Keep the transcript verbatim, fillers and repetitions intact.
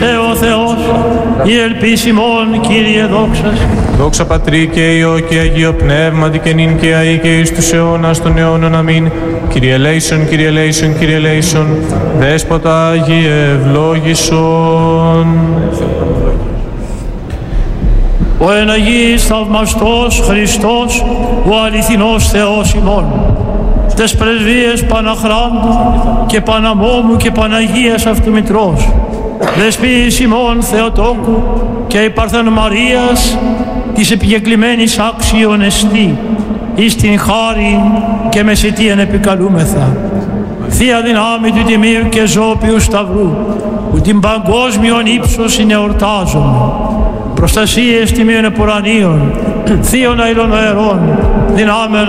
Ήλθε ο Θεός, η ελπίσιμον Κύριε δόξα. Δόξα Πατρί και Υιό και Αγίο Πνεύματι και νυν και αεί και εις τους αιώνας των αιώνων. Αμήν. Κύριε ελέησον, Κύριε ελέησον, Κύριε ελέησον, Δέσποτα Άγιε ευλόγησον. Ο εν Αγίης θαυμαστός Χριστός, ο αληθινός Θεός ημών, τες πρεσβείες Παναχράντου και Παναμόμου και Παναγίας Αυτομητρός, δεσποίης ημών Θεοτόκου και η Παρθένου Μαρίας, της επικεκλημένης άξιον εστί, εις την χάριν και μεσητείαν επικαλούμεθα. Θεία δυνάμει του Τιμίου και Ζώπιου Σταυρού, που την παγκόσμιον ύψος είναι εορτάζομαι. Προστασίες τιμίων επουρανίων, θείων αηλών αερών, δυνάμεων